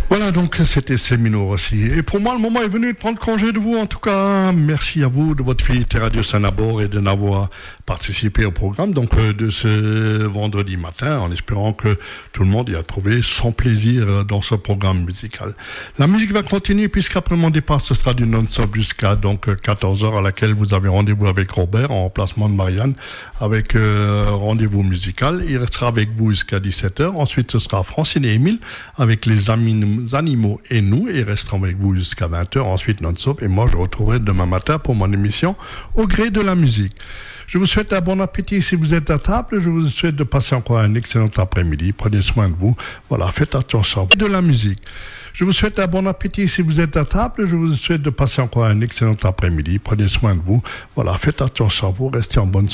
Voilà, donc c'était Séminaire aussi. Et pour moi, le moment est venu de prendre congé de vous. En tout cas, merci à vous de votre fidélité Radio Saint-Nabor et de n'avoir participé au programme donc de ce vendredi matin, en espérant que tout le monde y a trouvé son plaisir dans ce programme musical. La musique va continuer puisqu'après mon départ, ce sera du non-stop jusqu'à donc 14h à laquelle vous avez rendez-vous avec Robert en remplacement de Marianne avec rendez-vous musical. Il restera avec vous jusqu'à 17h. Ensuite, ce sera Francine et Émile avec les animaux et nous, et resteront avec vous jusqu'à 20h, ensuite non-stop, et moi je retrouverai demain matin pour mon émission Au gré de la musique. Je vous souhaite un bon appétit si vous êtes à table, je vous souhaite de passer encore un excellent après-midi, prenez soin de vous, voilà, faites attention. De la musique. Je vous souhaite un bon appétit si vous êtes à table, je vous souhaite de passer encore un excellent après-midi, prenez soin de vous, voilà, faites attention à vous, restez en bonne